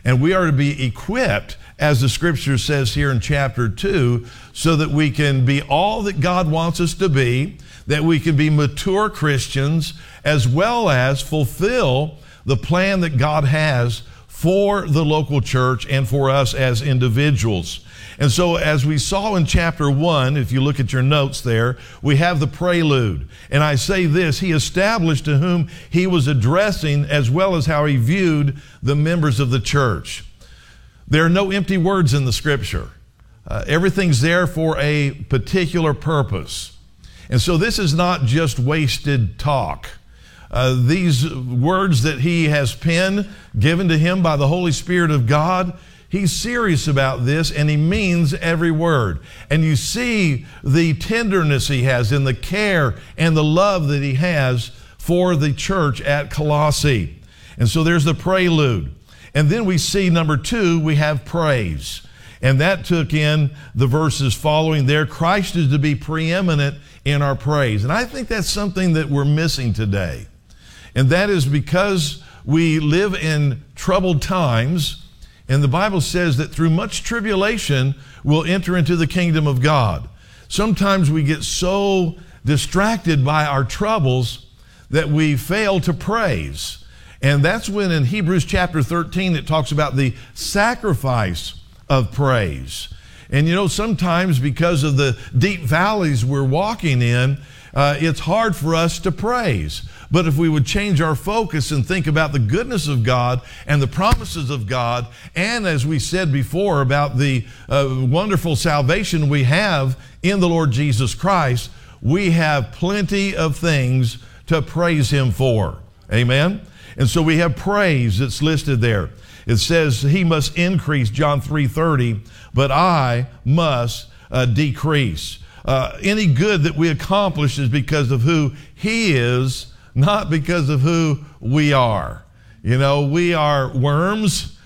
And we are to be equipped, as the scripture says here in chapter 2, so that we can be all that God wants us to be, that we can be mature Christians, as well as fulfill the plan that God has for the local church and for us as individuals. And so as we saw in chapter 1, if you look at your notes there, we have the prelude. And I say this, he established to whom he was addressing, as well as how he viewed the members of the church. There are no empty words in the scripture. Everything's there for a particular purpose. And so this is not just wasted talk. These words that he has penned, given to him by the Holy Spirit of God, he's serious about this, and he means every word. And you see the tenderness he has in the care and the love that he has for the church at Colossae. And so there's the prelude. And then we see, number 2, we have praise. And that took in the verses following there. Christ is to be preeminent in our praise. And I think that's something that we're missing today. And that is because we live in troubled times. And the Bible says that through much tribulation, we'll enter into the kingdom of God. Sometimes we get so distracted by our troubles that we fail to praise. And that's when in Hebrews chapter 13, it talks about the sacrifice of praise. And you know, sometimes because of the deep valleys we're walking in, it's hard for us to praise. But if we would change our focus and think about the goodness of God and the promises of God, and as we said before about the wonderful salvation we have in the Lord Jesus Christ, we have plenty of things to praise him for. Amen? And so we have praise that's listed there. It says he must increase, John 3:30, but I must decrease. Any good that we accomplish is because of who he is, not because of who we are. You know, we are worms.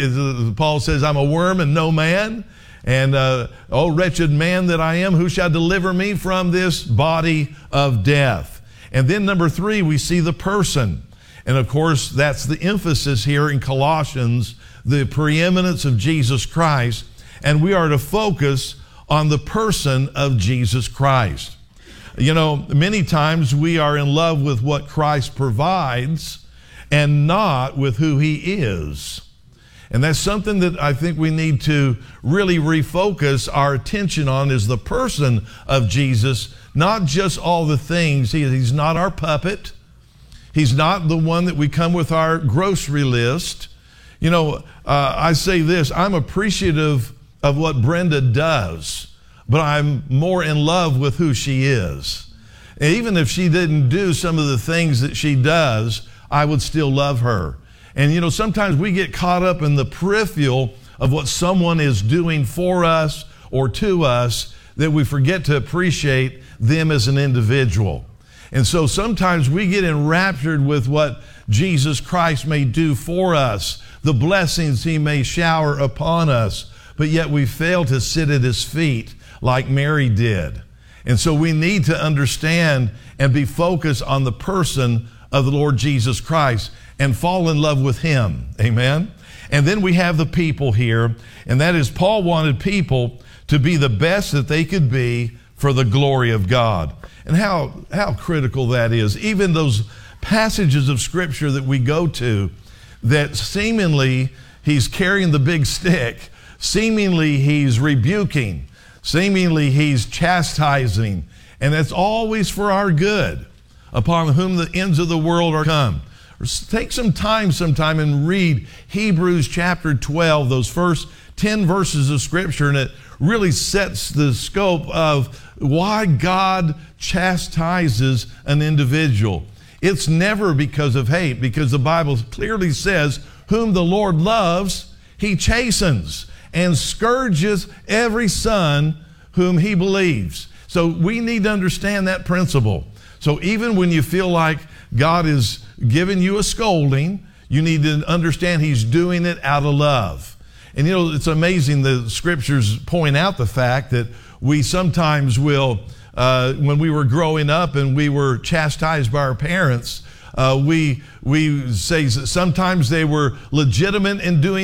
Paul says, I'm a worm and no man. And, oh, wretched man that I am, who shall deliver me from this body of death? And then number 3, we see the person. And of course, that's the emphasis here in Colossians, the preeminence of Jesus Christ. And we are to focus on the person of Jesus Christ. You know, many times we are in love with what Christ provides and not with who he is. And that's something that I think we need to really refocus our attention on, is the person of Jesus, not just all the things. He's not our puppet. He's not the one that we come with our grocery list. You know, I say this, I'm appreciative of what Brenda does, but I'm more in love with who she is. And even if she didn't do some of the things that she does, I would still love her. And you know, sometimes we get caught up in the peripheral of what someone is doing for us or to us, that we forget to appreciate them as an individual. And so sometimes we get enraptured with what Jesus Christ may do for us, the blessings he may shower upon us, but yet we fail to sit at his feet like Mary did. And so we need to understand and be focused on the person of the Lord Jesus Christ and fall in love with him. Amen? And then we have the people here, and that is Paul wanted people to be the best that they could be for the glory of God. And how critical that is. Even those passages of Scripture that we go to that seemingly he's carrying the big stick, seemingly he's rebuking, seemingly he's chastising, and that's always for our good, upon whom the ends of the world are come. Take some time sometime and read Hebrews chapter 12, those first 10 verses of Scripture, and it really sets the scope of why God chastises an individual. It's never because of hate, because the Bible clearly says, whom the Lord loves, he chastens and scourges every son whom he believes. So we need to understand that principle. So even when you feel like God is giving you a scolding, you need to understand he's doing it out of love. And you know, it's amazing, the Scriptures point out the fact that we sometimes will, when we were growing up and we were chastised by our parents, we say sometimes they were legitimate in doing